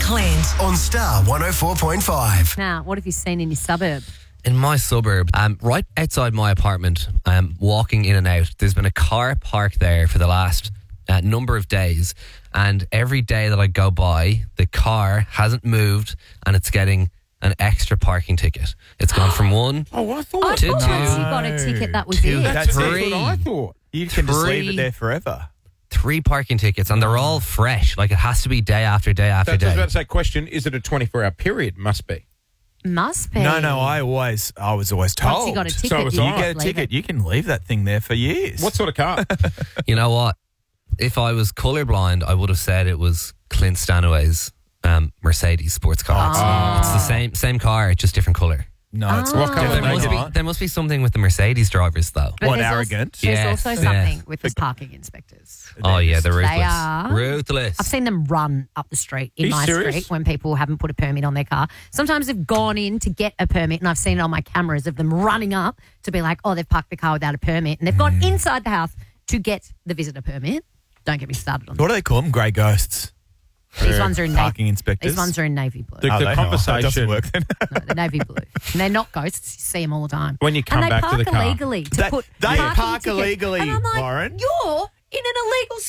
Clint. On Star 104.5. Now, what have you seen in your suburb? In my suburb, right outside my apartment, walking in and out, there's been a car parked there for the last number of days. And every day that I go by, the car hasn't moved and it's getting an extra parking ticket. It's gone from one I thought I to thought two. once you got a ticket, that was Two. it. That's Three. what I thought. You can just leave Three. it there forever. 3 parking tickets, and they're all fresh. Like, it has to be day after day after That's what I was day. about to say. Question: is it a 24-hour period? Must be. Must be. No, I was always told. Once you got a ticket, So was you I. You can't get a leave ticket, it. you can leave that thing there for years. What sort of car? You know what? If I was colourblind, I would have said it was Clint Stanaway's Mercedes sports car. It's the same car, just different colour. No, it's What colour There they must, there must be something with the Mercedes drivers, though. But What there's arrogant. Also, there's Yes, also yeah. something with the parking inspectors. Oh, yeah, they're ruthless. They are. Ruthless. I've seen them run up the street in Are you my serious? street when people haven't put a permit on their car. Sometimes they've gone in to get a permit, and I've seen it on my cameras of them running up to be like, oh, they've parked the car without a permit, and they've gone inside the house to get the visitor permit. Don't get me started on that. What do they call them? Grey ghosts. These ones are in Parking navy. inspectors. These ones are in navy blue. The Oh, they know. It conversation doesn't work then. No, the navy blue. And they're not ghosts. You see them all the time. When you come and back to the they car. park illegally to They put park parking tickets. illegally, And I'm like, Lauren. you're in an illegal